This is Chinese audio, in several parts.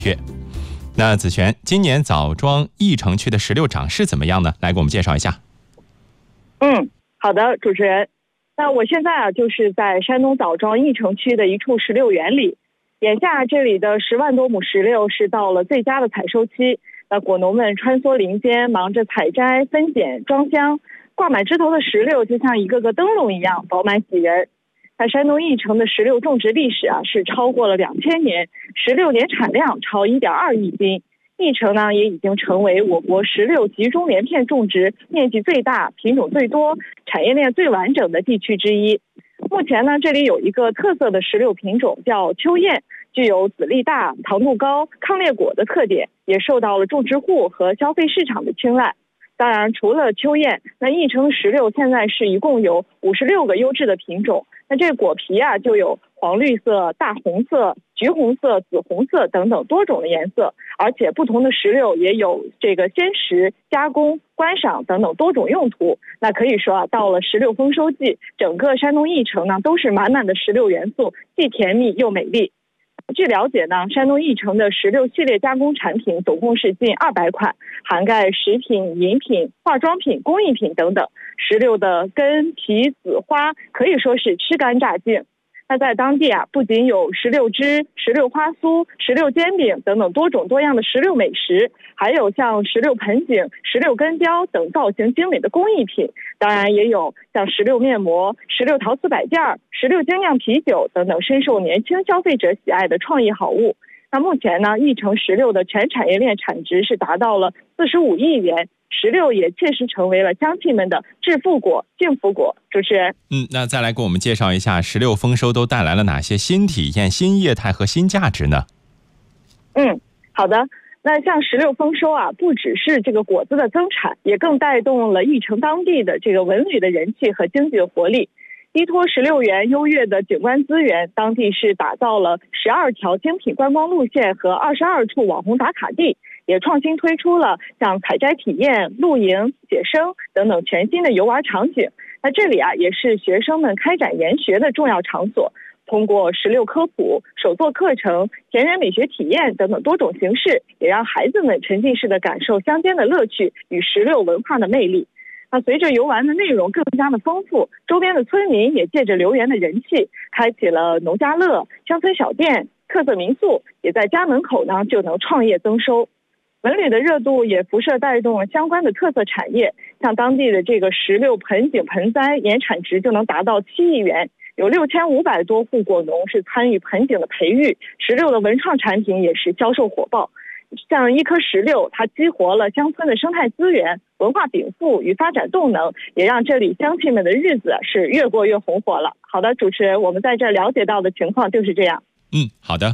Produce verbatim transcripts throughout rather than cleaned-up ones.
月。那子璇，今年枣庄义城区的石榴长势怎么样呢？来给我们介绍一下。 嗯，好的，主持人。那我现在啊，就是在山东枣庄义城区的一处石榴园里。眼下这里的十万多亩石榴是到了最佳的采收期。那果农们穿梭林间，忙着采摘、分拣、装箱，挂满枝头的石榴就像一个个灯笼一样，饱满喜人。那山东义城的石榴种植历史啊，是超过了两千年，石榴年产量超一点二亿斤。义城呢，也已经成为我国石榴集中连片种植面积最大、品种最多、产业链最完整的地区之一。目前呢，这里有一个特色的石榴品种叫秋燕，具有籽粒大、糖度高、抗裂果的特点，也受到了种植户和消费市场的青睐。当然，除了秋燕，那义城石榴现在是一共有五十六个优质的品种。那这个果皮啊，就有黄绿色、大红色、橘红色、紫红色等等多种的颜色，而且不同的石榴也有这个鲜食、加工、观赏等等多种用途。那可以说啊，到了石榴丰收季，整个山东义城呢都是满满的石榴元素，既甜蜜又美丽。据了解呢，山东义城的石榴系列加工产品总共是近二百款，涵盖食品、饮品、化妆品、工艺品等等。石榴的根、皮、籽、花可以说是吃干榨净。那在当地啊，不仅有石榴汁、石榴花酥、石榴煎饼等等多种多样的石榴美食，还有像石榴盆景、石榴根雕等造型精美的工艺品。当然也有像石榴面膜、石榴陶瓷摆件、石榴精酿啤酒等等深受年轻消费者喜爱的创意好物。那目前呢，义城石榴的全产业链产值是达到了四十五亿元，石榴也确实成为了乡亲们的致富果、幸福果。主持人， 嗯，那再来给我们介绍一下石榴丰收都带来了哪些新体验、新业态和新价值呢？ 嗯，好的。那像石榴丰收啊，不只是这个果子的增产，也更带动了义城当地的这个文旅的人气和经济的活力。依托石榴园优越的景观资源，当地是打造了十二条精品观光路线和二十二处网红打卡地，也创新推出了像采摘体验、露营、写生等等全新的游玩场景。那这里啊，也是学生们开展研学的重要场所。通过石榴科普、手作课程、田园美学体验等等多种形式，也让孩子们沉浸式的感受乡间的乐趣与石榴文化的魅力。那随着游玩的内容更加的丰富，周边的村民也借着留园的人气，开启了农家乐、乡村小店、特色民宿，也在家门口呢就能创业增收。文旅的热度也辐射带动了相关的特色产业，像当地的这个石榴盆景盆栽年产值就能达到七亿元，有六千五百多户果农是参与盆景的培育，石榴的文创产品也是销售火爆。像一颗石榴，它激活了乡村的生态资源、文化禀赋与发展动能，也让这里乡亲们的日子是越过越红火了。好的，主持人，我们在这了解到的情况就是这样。 嗯，好的。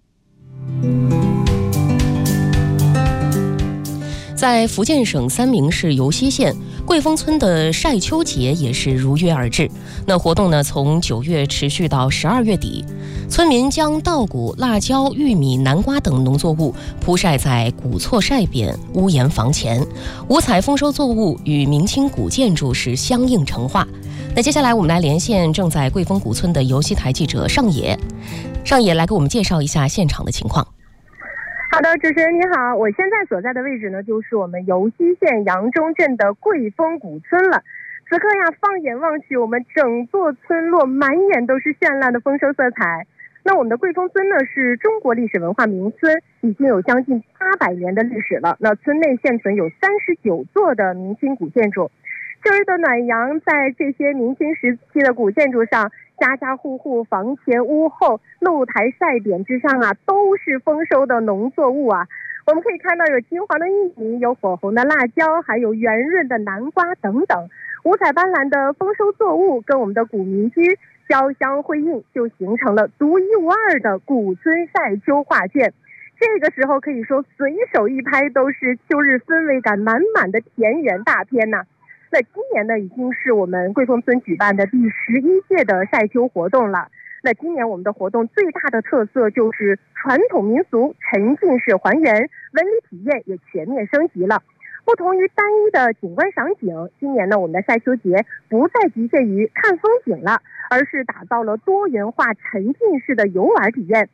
在福建省三明市尤溪县桂峰村的晒秋节也是如约而至。那活动呢，从九月持续到十二月底。村民将稻谷、辣椒、玉米、南瓜等农作物铺晒在古厝晒匾、屋檐房前，五彩丰收作物与明清古建筑是相映成画。那接下来我们来连线正在桂峰古村的尤溪台记者上野，上野来给我们介绍一下现场的情况。 好的，主持人你好，我现在所在的位置呢，就是我们尤溪县杨中镇的桂峰古村了。此刻呀，放眼望去，我们整座村落满眼都是绚烂的丰收色彩。那我们的桂峰村呢，是中国历史文化名村，已经有将近八百年的历史了。那村内现存有三十九座的明清古建筑，旧日的暖阳在这些明清时期的古建筑上，家家户户房前屋后露台晒匾之上啊，都是丰收的农作物啊。我们可以看到有金黄的玉米，有火红的辣椒，还有圆润的南瓜等等，五彩斑斓的丰收作物跟我们的古民居交相辉映，就形成了独一无二的古村晒秋画卷。这个时候可以说随手一拍都是秋日氛围感满满的田园大片呐、啊。那今年呢，已经是我们桂峰村举办的第十一届的晒秋活动了。那今年我们的活动最大的特色就是传统民俗沉浸式还原，文旅体验也全面升级了。不同于单一的景观赏景，今年呢，我们的晒秋节不再局限于看风景了，而是打造了多元化沉浸式的游玩体验。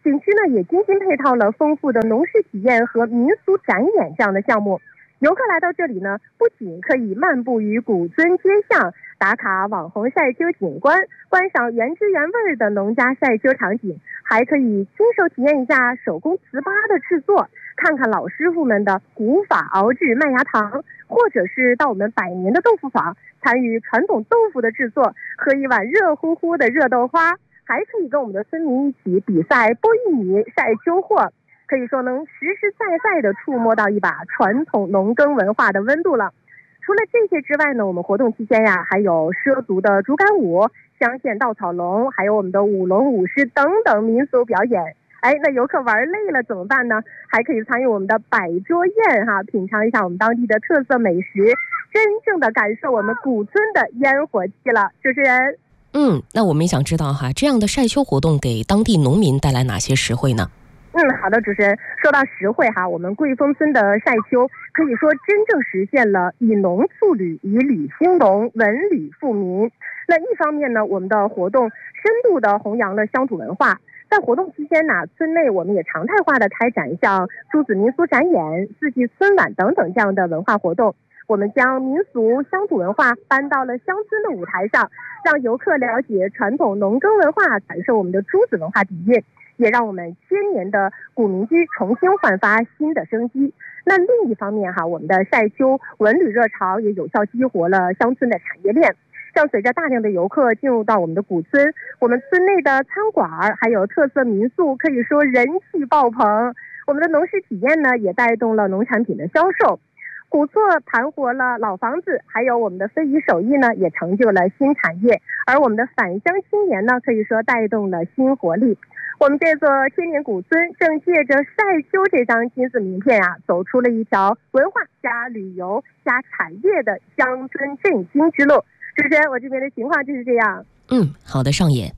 景区呢也精心配套了丰富的农事体验和民俗展演这样的项目。游客来到这里呢，不仅可以漫步于古村街巷，打卡网红晒秋景观，观赏原汁原味的农家晒秋场景，还可以亲手体验一下手工糍粑的制作，看看老师傅们的古法熬制麦芽糖，或者是到我们百年的豆腐坊参与传统豆腐的制作，喝一碗热乎乎的热豆花，还可以跟我们的村民一起比赛剥玉米、晒秋货，可以说能实实在在的触摸到一把传统农耕文化的温度了。除了这些之外呢，我们活动期间呀，还有畲族的竹竿舞、乡县稻草龙，还有我们的舞龙舞狮等等民俗表演。哎，那游客玩累了怎么办呢？还可以参与我们的摆桌宴哈，品尝一下我们当地的特色美食，真正的感受我们古村的烟火气了。主持人， 嗯，那我们也想知道哈，这样的晒秋活动给当地农民带来哪些实惠呢？ 嗯，好的，主持人，说到实惠哈，我们贵丰村的晒秋可以说真正实现了以农促旅，以旅兴农，文旅富民。那一方面呢，我们的活动深度的弘扬了乡土文化。在活动期间呢，村内我们也常态化的开展像诸子民俗展演、四季村晚等等这样的文化活动。我们将民俗乡土文化搬到了乡村的舞台上，让游客了解传统农耕文化，感受我们的诸子文化底蕴，也让我们千年的古民居重新焕发新的生机。那另一方面哈，我们的晒秋文旅热潮也有效激活了乡村的产业链。像随着大量的游客进入到我们的古村，我们村内的餐馆还有特色民宿可以说人气爆棚。我们的农事体验呢，也带动了农产品的销售。古厝盘活了老房子，还有我们的非遗手艺呢，也成就了新产业。而我们的返乡青年呢，可以说带动了新活力。我们这座千年古村正借着晒秋这张金色名片啊，走出了一条文化加旅游加产业的乡村振兴之路。主持人，我这边的情况就是这样。 嗯，好的，上野。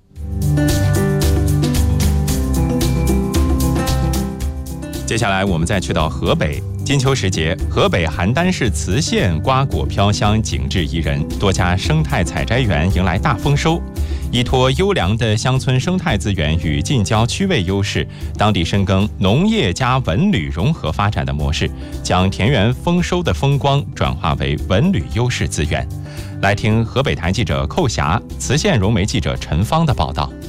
接下来我们再去到河北。金秋时节，河北邯郸市磁县瓜果飘香，景致宜人，多家生态采摘园迎来大丰收。依托优良的乡村生态资源与近郊区位优势，当地深耕农业加文旅融合发展的模式，将田园丰收的风光转化为文旅优势资源。来听河北台记者寇霞、磁县融媒记者陈芳的报道。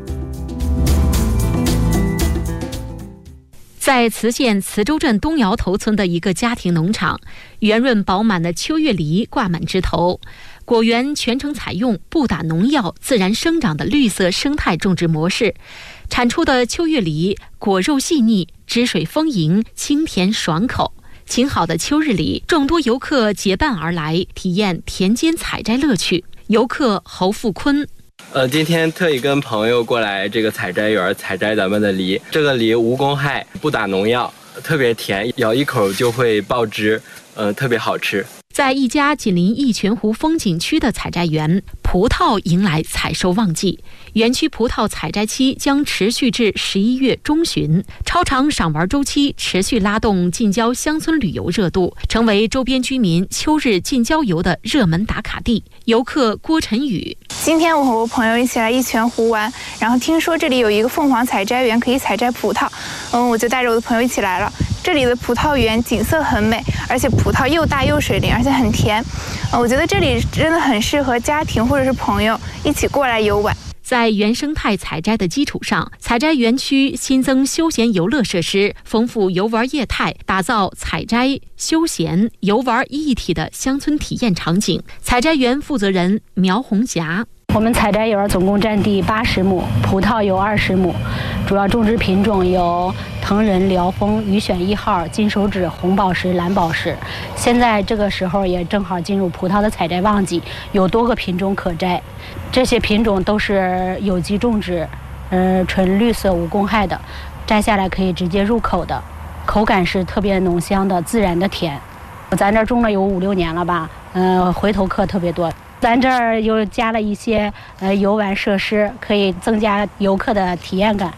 在磁县磁州镇东窑头村的一个家庭农场，圆润饱满的秋月梨挂满枝头，果园全程采用不打农药、自然生长的绿色生态种植模式，产出的秋月梨果肉细腻，汁水丰盈，清甜爽口。晴好的秋日里，众多游客结伴而来，体验田间采摘乐趣。游客侯富坤。 呃，今天特意跟朋友过来这个采摘园采摘咱们的梨，这个梨无公害，不打农药，特别甜，咬一口就会爆汁，呃，特别好吃。 在一家紧邻义泉湖风景区的采摘园，葡萄迎来采收旺季。园区葡萄采摘期将持续至十一月中旬，超长赏玩周期持续拉动近郊乡村旅游热度，成为周边居民秋日近郊游的热门打卡地。游客郭晨宇： 今天我和我朋友一起来义泉湖玩，然后听说这里有一个凤凰采摘园，可以采摘葡萄，嗯，我就带着我的朋友一起来了。这里的葡萄园景色很美，而且葡萄又大又水灵，而且很甜。呃，我觉得这里真的很适合家庭或者是朋友一起过来游玩。 在原生态采摘的基础上，采摘园区新增休闲游乐设施，丰富游玩业态，打造采摘、休闲、游玩一体的乡村体验场景。采摘园负责人苗红霞： 我们采摘园总共占地八十亩，葡萄有二十亩，主要种植品种有藤仁、辽丰、雨选一号、金手指、红宝石、蓝宝石。现在这个时候也正好进入葡萄的采摘旺季，有多个品种可摘。这些品种都是有机种植，呃，纯绿色无公害的，摘下来可以直接入口的，口感是特别浓香的，自然的甜。咱这儿种了有五六年了吧，呃，回头客特别多。咱这儿又加了一些呃游玩设施，可以增加游客的体验感。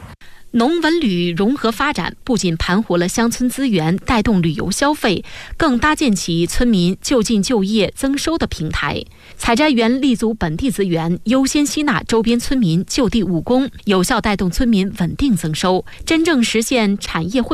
农文旅融合发展不仅盘活了乡村资源，带动旅游消费，更搭建起村民就近就业增收的平台。采摘园立足本地资源，优先吸纳周边村民就地务工，有效带动村民稳定增收，真正实现产业汇